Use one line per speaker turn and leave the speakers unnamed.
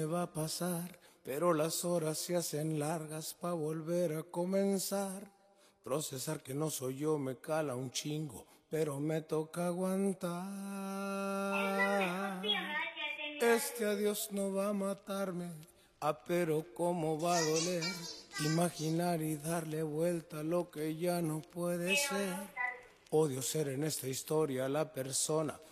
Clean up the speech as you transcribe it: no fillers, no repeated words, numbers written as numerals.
me va a pasar, pero las horas se hacen largas pa' volver a comenzar. Procesar que no soy yo me cala un chingo, pero me toca aguantar. Este adiós no va a matarme, pero cómo va a doler. Imaginar y darle vuelta a lo que ya no puede ser. Odio ser en esta historia la persona